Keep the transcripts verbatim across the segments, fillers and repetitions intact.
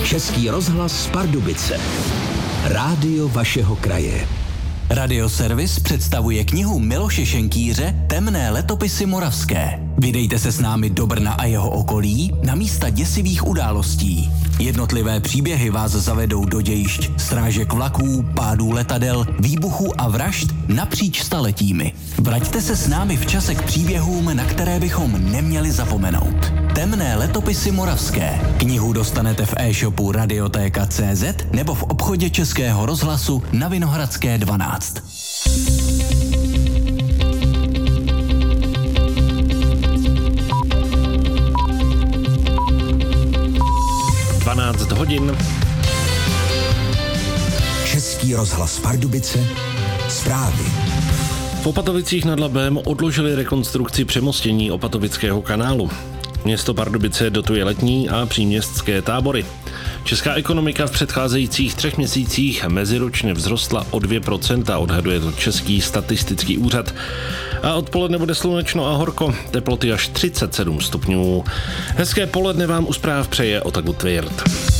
Český rozhlas Pardubice. Rádio vašeho kraje. Radioservis představuje knihu Miloše Šenkýře Temné letopisy moravské. Vydejte se s námi do Brna a jeho okolí na místa děsivých událostí. Jednotlivé příběhy vás zavedou do dějišť srážek vlaků, pádů letadel, výbuchů a vražd napříč staletími. Vraťte se s námi v čase k příběhům, na které bychom neměli zapomenout. Temné letopisy moravské. Knihu dostanete v e-shopu Radiotéka tečka cé zet nebo v obchodě Českého rozhlasu na Vinohradské dvanáct. dvanáct hodin. Český rozhlas Pardubice. Zprávy. V Opatovicích nad Labem odložili rekonstrukci přemostění Opatovického kanálu. Město Pardubice dotuje letní a příměstské tábory. Česká ekonomika v předcházejících třech měsících meziročně vzrostla o dvě procenta, odhaduje to Český statistický úřad. A odpoledne bude slunečno a horko, teploty až třicet sedm stupňů. Hezké poledne vám u zpráv přeje Otaku Tvěrt.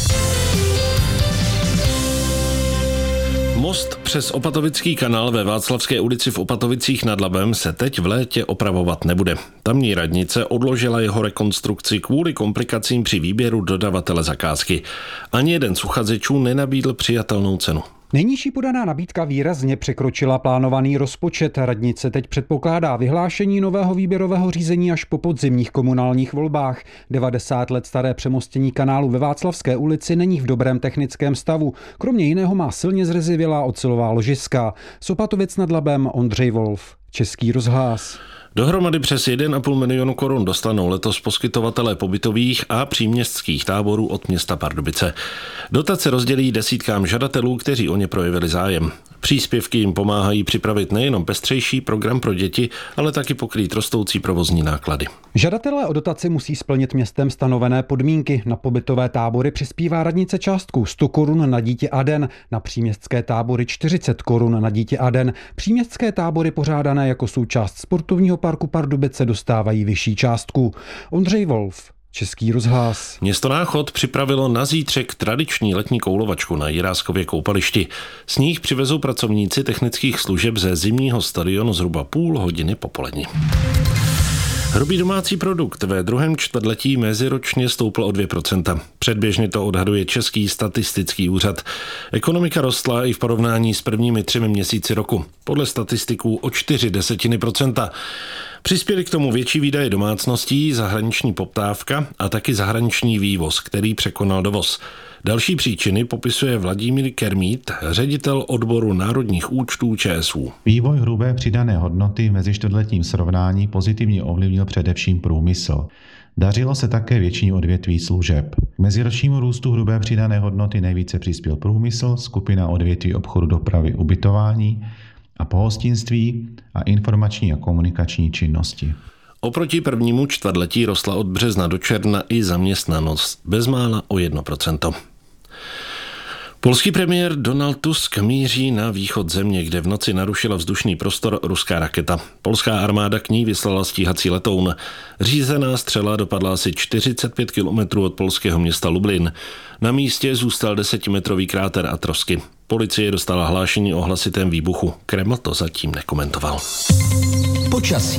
Most přes Opatovický kanál ve Václavské ulici v Opatovicích nad Labem se teď v létě opravovat nebude. Tamní radnice odložila jeho rekonstrukci kvůli komplikacím při výběru dodavatele zakázky. Ani jeden z uchazečů nenabídl přijatelnou cenu. Nejnižší podaná nabídka výrazně překročila plánovaný rozpočet. Radnice teď předpokládá vyhlášení nového výběrového řízení až po podzimních komunálních volbách. devadesát let staré přemostění kanálu ve Václavské ulici není v dobrém technickém stavu. Kromě jiného má silně zrezivělá ocelová ložiska. Z Opatovic nad Labem Ondřej Wolf, Český rozhlas. Dohromady přes jeden a půl milionu korun dostanou letos poskytovatelé pobytových a příměstských táborů od města Pardubice. Dotace rozdělí desítkám žadatelů, kteří o ně projevili zájem. Příspěvky jim pomáhají připravit nejenom pestřejší program pro děti, ale taky pokrýt rostoucí provozní náklady. Žadatelé o dotaci musí splnit městem stanovené podmínky. Na pobytové tábory přispívá radnice částkou sto korun na dítě a den, na příměstské tábory čtyřicet korun na dítě a den. Příměstské tábory pořádané jako součást sportovního parku Pardubice dostávají vyšší částku. Ondřej Wolf, Český rozhlas. Město Náchod připravilo na zítřek tradiční letní koulovačku na Jiráskově koupališti. S ní přivezou pracovníci technických služeb ze zimního stadionu zhruba půl hodiny popolední. Hrubý domácí produkt ve druhém čtvrtletí meziročně stoupl o dvě procenta. Předběžně to odhaduje Český statistický úřad. Ekonomika rostla i v porovnání s prvními třemi měsíci roku. Podle statistiků o čtyři desetiny procenta. Přispěly k tomu větší výdaje domácností, zahraniční poptávka a taky zahraniční vývoz, který překonal dovoz. Další příčiny popisuje Vladimír Kermít, ředitel odboru národních účtů ČSÚ. Vývoj hrubé přidané hodnoty v mezičtvrtletním srovnání pozitivně ovlivnil především průmysl. Dařilo se také většině odvětví služeb. K meziročnímu růstu hrubé přidané hodnoty nejvíce přispěl průmysl, skupina odvětví obchodu, dopravy, ubytování a pohostinství a informační a komunikační činnosti. Oproti prvnímu čtvrtletí rostla od března do června i zaměstnanost bezmála o jedno procento. Polský premiér Donald Tusk míří na východ země, kde v noci narušila vzdušný prostor ruská raketa. Polská armáda k ní vyslala stíhací letoun. Řízená střela dopadla asi čtyřicet pět kilometrů od polského města Lublin. Na místě zůstal desetimetrový kráter a trosky. Policie dostala hlášení o hlasitém výbuchu. Kreml to zatím nekomentoval. Počasí.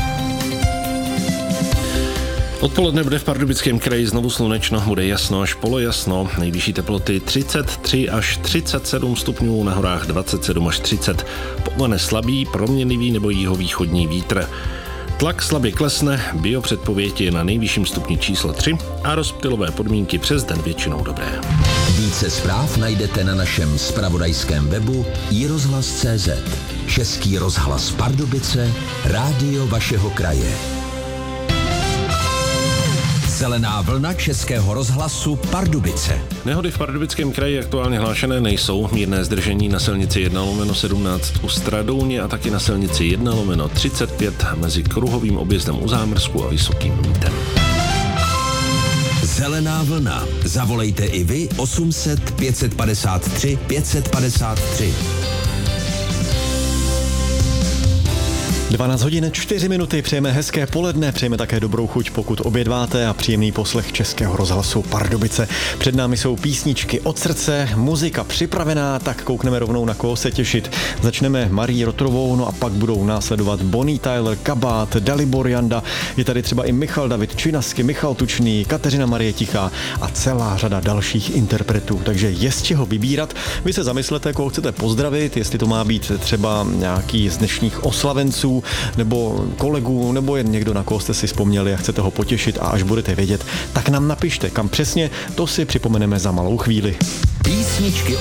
Odpoledne bude v Pardubickém kraji znovu slunečno, bude jasno až polojasno, nejvyšší teploty třicet tři až třicet sedm stupňů, na horách dvacet sedm až třicet. Povane slabý, proměnlivý nebo jihovýchodní vítr. Tlak slabě klesne, biopředpověď je na nejvyšším stupni číslo tři a rozptylové podmínky přes den většinou dobré. Více zpráv najdete na našem zpravodajském webu i rozhlas tečka cé zet. Český rozhlas Pardubice, rádio vašeho kraje. Zelená vlna Českého rozhlasu Pardubice. Nehody v Pardubickém kraji aktuálně hlášené nejsou. Mírné zdržení na silnici jedna lomeno sedmnáct u Stradouně a taky na silnici jedna lomeno třicet pět mezi kruhovým objezdem u Zámrsku a Vysokým Mítem. Zelená vlna. Zavolejte i vy osm set pět padesát tři pět padesát tři. dvanáct hodin čtyři minuty, přejeme hezké poledne, přejeme také dobrou chuť, pokud obědváte, a příjemný poslech Českého rozhlasu Pardubice. Před námi jsou písničky od srdce, muzika připravená, tak koukneme rovnou, na koho se těšit. Začneme Marii Rotrovou, no a pak budou následovat Bonnie Tyler, Kabát, Dalibor Janda, je tady třeba i Michal David Činasky, Michal Tučný, Kateřina Marie Tichá a celá řada dalších interpretů, takže je z čeho vybírat. Vy se zamyslete, koho chcete pozdravit, jestli to má být třeba nějaký z dnešních oslavenců, nebo kolegů, nebo jen někdo, na koho jste si vzpomněli a chcete ho potěšit, a až budete vědět, tak nám napište, kam přesně, to si připomeneme za malou chvíli. Písničky